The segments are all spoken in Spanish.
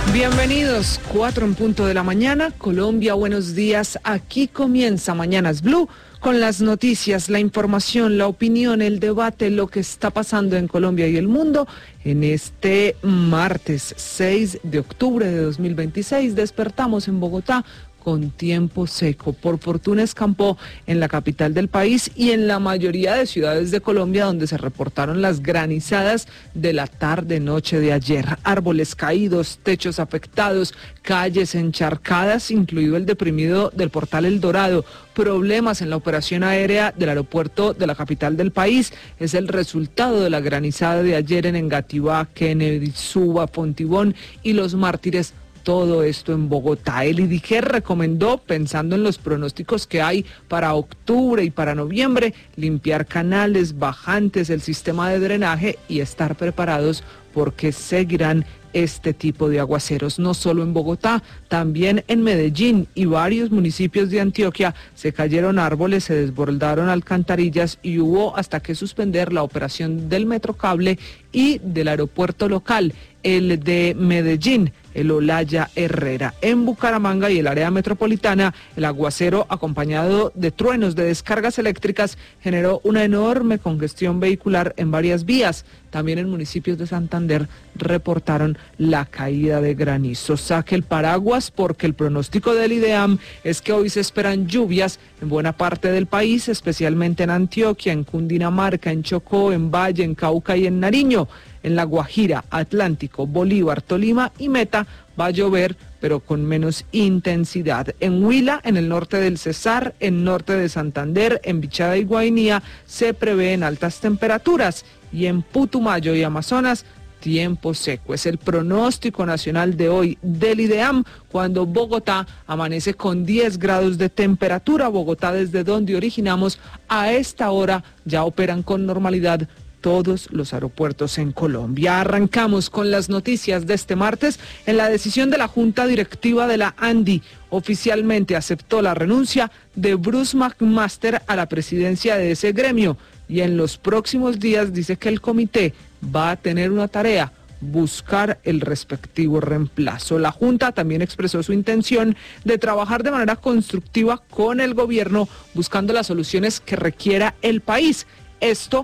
Bienvenidos, 4 en punto de la mañana. Colombia, buenos días. Aquí comienza Mañanas Blue con las noticias, la información, la opinión, el debate, lo que está pasando en Colombia y el mundo en este martes 6 de octubre de 2026. Despertamos en Bogotá con tiempo seco. Por fortuna escampó en la capital del país y en la mayoría de ciudades de Colombia, donde se reportaron las granizadas de la tarde-noche de ayer. Árboles caídos, techos afectados, calles encharcadas, incluido el deprimido del Portal El Dorado. Problemas en la operación aérea del aeropuerto de la capital del país. Es el resultado de la granizada de ayer en Engativá, Kennedy, Suba, Fontibón y Los Mártires. Todo esto en Bogotá. El IDIGER recomendó, pensando en los pronósticos que hay para octubre y para noviembre, limpiar canales, bajantes, el sistema de drenaje y estar preparados porque seguirán este tipo de aguaceros. No solo en Bogotá, también en Medellín y varios municipios de Antioquia se cayeron árboles, se desbordaron alcantarillas y hubo hasta que suspender la operación del Metrocable y del aeropuerto local, el de Medellín, el Olaya Herrera. En Bucaramanga y el área metropolitana, el aguacero acompañado de truenos de descargas eléctricas generó una enorme congestión vehicular en varias vías. También en municipios de Santander reportaron la caída de granizo. Saque el paraguas porque el pronóstico del IDEAM es que hoy se esperan lluvias en buena parte del país, especialmente en Antioquia, en Cundinamarca, en Chocó, en Valle, en Cauca y en Nariño. En La Guajira, Atlántico, Bolívar, Tolima y Meta va a llover, pero con menos intensidad. En Huila, en el norte del Cesar, en norte de Santander, en Bichada y Guainía, se prevén altas temperaturas. Y en Putumayo y Amazonas, tiempo seco. Es el pronóstico nacional de hoy del IDEAM, cuando Bogotá amanece con 10 grados de temperatura. Bogotá, desde donde originamos, a esta hora ya operan con normalidad todos los aeropuertos en Colombia. Arrancamos con las noticias de este martes. En la decisión de la Junta Directiva de la ANDI, oficialmente aceptó la renuncia de Bruce McMaster a la presidencia de ese gremio. Y en los próximos días dice que el comité va a tener una tarea: buscar el respectivo reemplazo. La Junta también expresó su intención de trabajar de manera constructiva con el gobierno, buscando las soluciones que requiera el país. Esto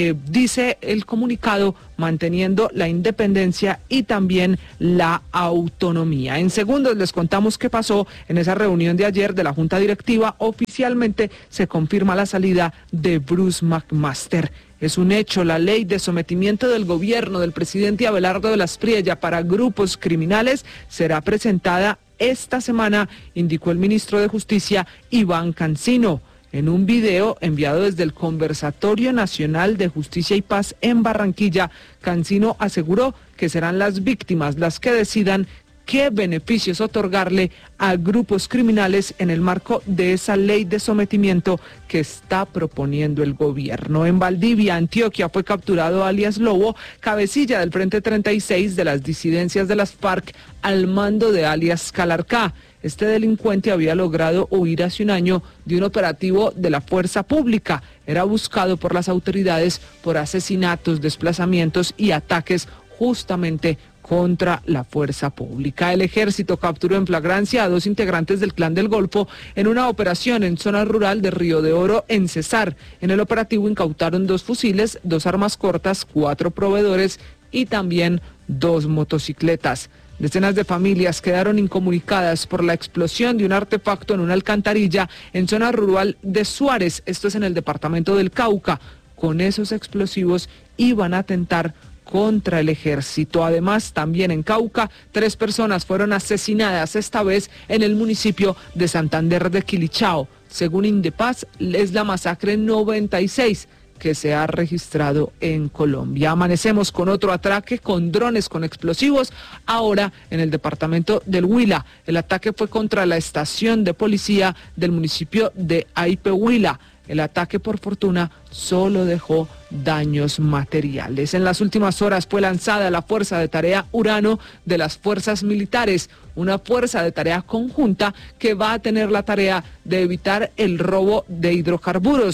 dice el comunicado, manteniendo la independencia y también la autonomía. En segundos les contamos qué pasó en esa reunión de ayer de la Junta Directiva. Oficialmente se confirma la salida de Bruce McMaster. Es un hecho, la ley de sometimiento del gobierno del presidente Abelardo de la Espriella para grupos criminales será presentada esta semana, indicó el ministro de Justicia, Iván Cancino. En un video enviado desde el Conversatorio Nacional de Justicia y Paz en Barranquilla, Cancino aseguró que serán las víctimas las que decidan qué beneficios otorgarle a grupos criminales en el marco de esa ley de sometimiento que está proponiendo el gobierno. En Valdivia, Antioquia, fue capturado alias Lobo, cabecilla del Frente 36 de las disidencias de las FARC, al mando de alias Calarcá. Este delincuente había logrado huir hace un año de un operativo de la fuerza pública. Era buscado por las autoridades por asesinatos, desplazamientos y ataques justamente contra la fuerza pública. El ejército capturó en flagrancia a 2 integrantes del Clan del Golfo en una operación en zona rural de Río de Oro, en Cesar. En el operativo incautaron 2 fusiles, 2 armas cortas, 4 proveedores y también 2 motocicletas. Decenas de familias quedaron incomunicadas por la explosión de un artefacto en una alcantarilla en zona rural de Suárez, esto es en el departamento del Cauca. Con esos explosivos iban a atentar contra el ejército. Además, también en Cauca, 3 personas fueron asesinadas, esta vez en el municipio de Santander de Quilichao. Según Indepaz, es la masacre 96 que se ha registrado en Colombia. Amanecemos con otro ataque con drones con explosivos, ahora en el departamento del Huila. El ataque fue contra la estación de policía del municipio de Aipe, Huila. El ataque, por fortuna, solo dejó daños materiales. En las últimas horas fue lanzada la Fuerza de Tarea Urano de las Fuerzas Militares, una fuerza de tarea conjunta que va a tener la tarea de evitar el robo de hidrocarburos.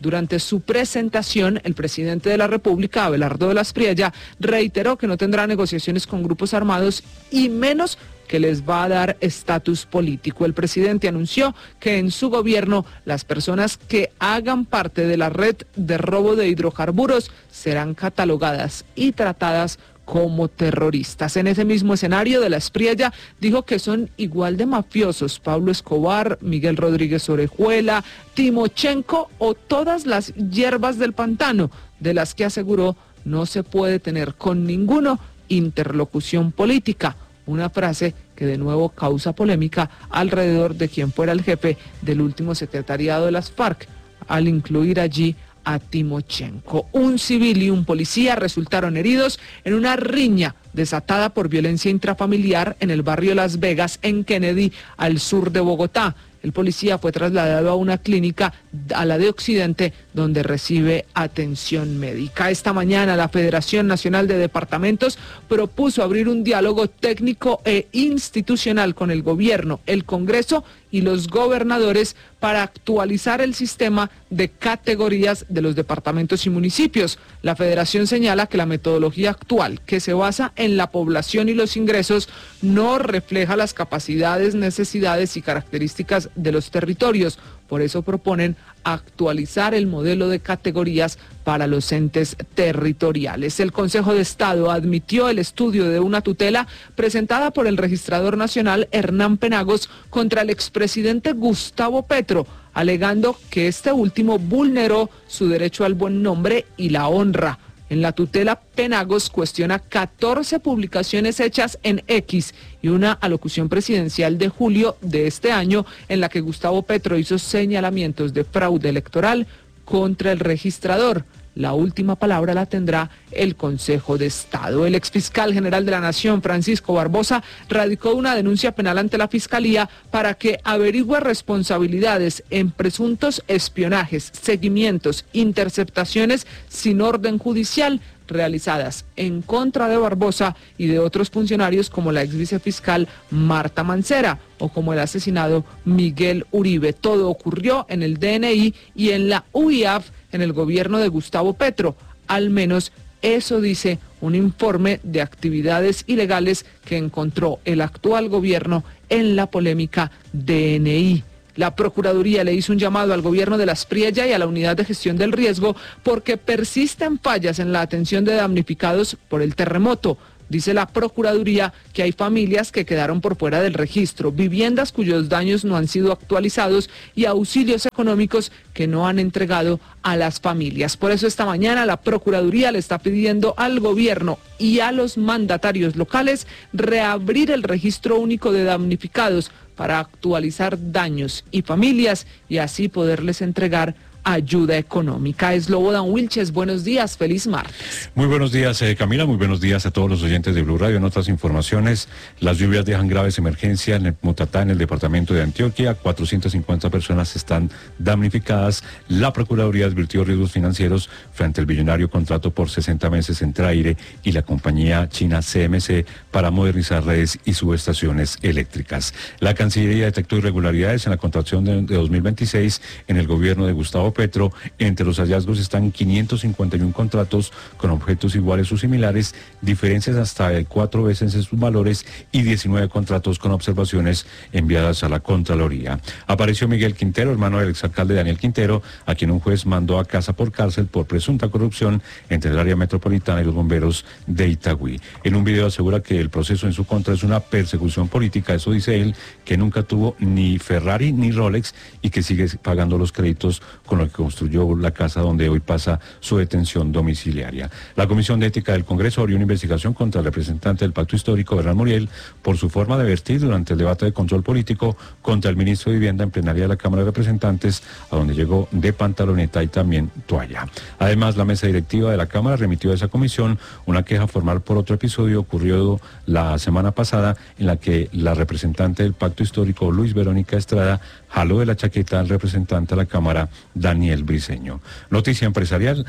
Durante su presentación, el presidente de la República, Abelardo de la Espriella, reiteró que no tendrá negociaciones con grupos armados y menos que les va a dar estatus político. El presidente anunció que en su gobierno las personas que hagan parte de la red de robo de hidrocarburos serán catalogadas y tratadas como terroristas. En ese mismo escenario, de la Espriella dijo que son igual de mafiosos Pablo Escobar, Miguel Rodríguez Orejuela, Timochenko o todas las hierbas del pantano, de las que aseguró no se puede tener con ninguno interlocución política. Una frase que de nuevo causa polémica alrededor de quien fuera el jefe del último secretariado de las FARC, al incluir allí a Timochenko. Un civil y un policía resultaron heridos en una riña desatada por violencia intrafamiliar en el barrio Las Vegas, en Kennedy, al sur de Bogotá. El policía fue trasladado a una clínica, a la de Occidente, donde recibe atención médica. Esta mañana la Federación Nacional de Departamentos propuso abrir un diálogo técnico e institucional con el gobierno, el Congreso y los gobernadores para actualizar el sistema de categorías de los departamentos y municipios. La Federación señala que la metodología actual, que se basa en la población y los ingresos, no refleja las capacidades, necesidades y características de los territorios. Por eso proponen actualizar el modelo de categorías para los entes territoriales. El Consejo de Estado admitió el estudio de una tutela presentada por el registrador nacional Hernán Penagos contra el expresidente Gustavo Petro, alegando que este último vulneró su derecho al buen nombre y la honra. En la tutela, Penagos cuestiona 14 publicaciones hechas en X y una alocución presidencial de julio de este año en la que Gustavo Petro hizo señalamientos de fraude electoral contra el registrador. La última palabra la tendrá el Consejo de Estado. El exfiscal general de la Nación, Francisco Barbosa, radicó una denuncia penal ante la Fiscalía para que averigüe responsabilidades en presuntos espionajes, seguimientos, interceptaciones sin orden judicial realizadas en contra de Barbosa y de otros funcionarios como la ex vicefiscal Marta Mancera o como el asesinado Miguel Uribe. Todo ocurrió en el DNI y en la UIAF en el gobierno de Gustavo Petro. Al menos eso dice un informe de actividades ilegales que encontró el actual gobierno en la polémica DNI. La Procuraduría le hizo un llamado al gobierno de la Espriella y a la Unidad de Gestión del Riesgo porque persisten fallas en la atención de damnificados por el terremoto. Dice la Procuraduría que hay familias que quedaron por fuera del registro, viviendas cuyos daños no han sido actualizados y auxilios económicos que no han entregado a las familias. Por eso esta mañana la Procuraduría le está pidiendo al gobierno y a los mandatarios locales reabrir el registro único de damnificados para actualizar daños y familias y así poderles entregar ayuda económica. Slobodan Wilches, buenos días, feliz martes. Muy buenos días, Camila, muy buenos días a todos los oyentes de Blue Radio. En otras informaciones, las lluvias dejan graves emergencias en el Mutatá, en el departamento de Antioquia. 450 personas están damnificadas. La Procuraduría advirtió riesgos financieros frente al billonario contrato por 60 meses entre Aire y la compañía china CMC para modernizar redes y subestaciones eléctricas. La Cancillería detectó irregularidades en la contratación de 2026 en el gobierno de Gustavo Petro. Entre los hallazgos están 551 contratos con objetos iguales o similares, diferencias hasta de 4 veces en sus valores y 19 contratos con observaciones enviadas a la Contraloría. Apareció Miguel Quintero, hermano del exalcalde Daniel Quintero, a quien un juez mandó a casa por cárcel por presunta corrupción entre el área metropolitana y los bomberos de Itagüí. En un video asegura que el proceso en su contra es una persecución política, eso dice él, que nunca tuvo ni Ferrari ni Rolex y que sigue pagando los créditos con lo que construyó la casa donde hoy pasa su detención domiciliaria. La Comisión de Ética del Congreso abrió una investigación contra el representante del Pacto Histórico, Bernal Muriel, por su forma de vestir durante el debate de control político contra el ministro de Vivienda en plenaria de la Cámara de Representantes, a donde llegó de pantaloneta y también toalla. Además, la mesa directiva de la Cámara remitió a esa comisión una queja formal por otro episodio ocurrido la semana pasada en la que la representante del Pacto Histórico, Luis Verónica Estrada, jaló de la chaqueta al representante de la Cámara, Daniel Daniel Briceño. Noticia empresarial,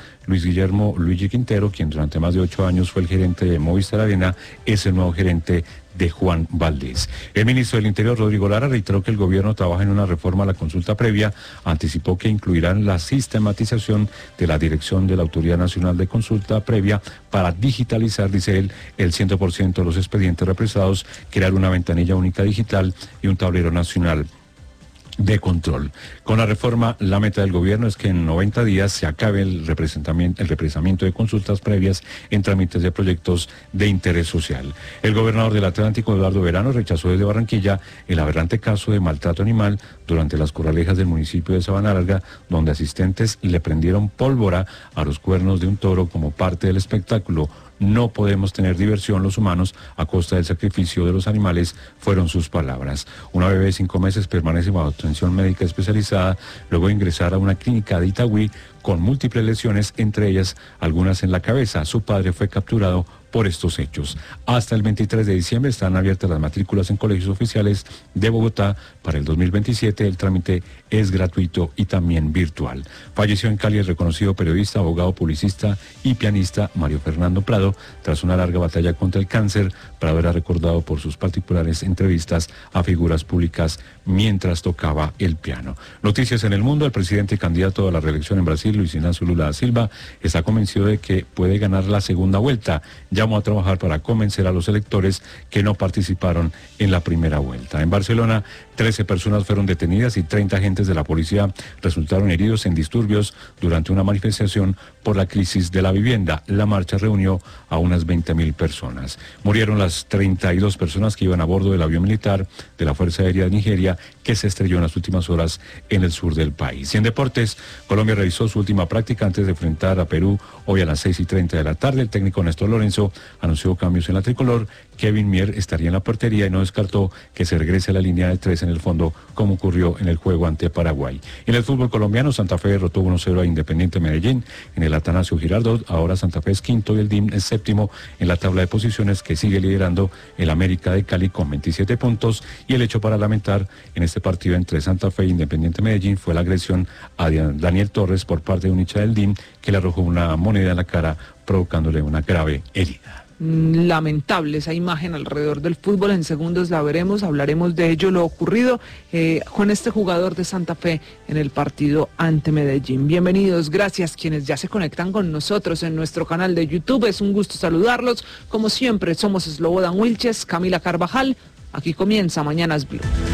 Luigi Quintero, quien durante más de 8 años fue el gerente de Movistar Arena, es el nuevo gerente de Juan Valdés. El ministro del Interior, Rodrigo Lara, reiteró que el gobierno trabaja en una reforma a la consulta previa, anticipó que incluirán la sistematización de la dirección de la Autoridad Nacional de Consulta Previa para digitalizar, dice él, el 100% de los expedientes represados, crear una ventanilla única digital y un tablero nacional de control. Con la reforma, la meta del gobierno es que en 90 días se acabe el represamiento de consultas previas en trámites de proyectos de interés social. El gobernador del Atlántico, Eduardo Verano, rechazó desde Barranquilla el aberrante caso de maltrato animal durante las corralejas del municipio de Sabana Larga, donde asistentes le prendieron pólvora a los cuernos de un toro como parte del espectáculo. No podemos tener diversión los humanos a costa del sacrificio de los animales, fueron sus palabras. Una bebé de 5 meses permanece bajo atención médica especializada luego de ingresar a una clínica de Itagüí con múltiples lesiones, entre ellas algunas en la cabeza. Su padre fue capturado por estos hechos. Hasta el 23 de diciembre están abiertas las matrículas en colegios oficiales de Bogotá. Para el 2027 el trámite es gratuito y también virtual. Falleció en Cali el reconocido periodista, abogado, publicista y pianista Mario Fernando Prado tras una larga batalla contra el cáncer. Prado era recordado por sus particulares entrevistas a figuras públicas mientras tocaba el piano. Noticias en el mundo. El presidente y candidato a la reelección en Brasil, Luis Inácio Lula da Silva, está convencido de que puede ganar la segunda vuelta. Llamó a trabajar para convencer a los electores que no participaron en la primera vuelta. En Barcelona, 13 personas fueron detenidas y 30 agentes de la policía resultaron heridos en disturbios durante una manifestación por la crisis de la vivienda. La marcha reunió a unas 20.000 personas. Murieron las 32 personas que iban a bordo del avión militar de la Fuerza Aérea de Nigeria, que se estrelló en las últimas horas en el sur del país. Y en deportes, Colombia realizó su última práctica antes de enfrentar a Perú hoy a las 6:30 de la tarde. El técnico Néstor Lorenzo anunció cambios en la tricolor. Kevin Mier estaría en la portería y no descartó que se regrese a la línea de 3 en el fondo, como ocurrió en el juego ante Paraguay. En el fútbol colombiano, Santa Fe derrotó 1-0 a Independiente Medellín en el Atanasio Girardot. Ahora Santa Fe es quinto y el DIM es séptimo en la tabla de posiciones, que sigue liderando el América de Cali con 27 puntos. Y el hecho para lamentar en este partido entre Santa Fe e Independiente Medellín fue la agresión a Daniel Torres por parte de un hincha del DIM, que le arrojó una moneda en la cara, provocándole una grave herida. Lamentable esa imagen alrededor del fútbol. En segundos la veremos, hablaremos de ello, lo ocurrido con este jugador de Santa Fe en el partido ante Medellín. Bienvenidos, gracias quienes ya se conectan con nosotros en nuestro canal de YouTube. Es un gusto saludarlos. Como siempre, somos Slobodan Wilches, Camila Carvajal. Aquí comienza Mañanas Blue.